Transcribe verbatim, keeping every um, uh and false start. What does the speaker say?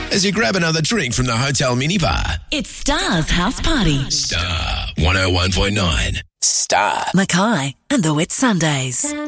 as you grab another drink from the hotel minibar. It's Star's House Party. Star one oh one point nine. Star. Mackay and the Wet Sundays.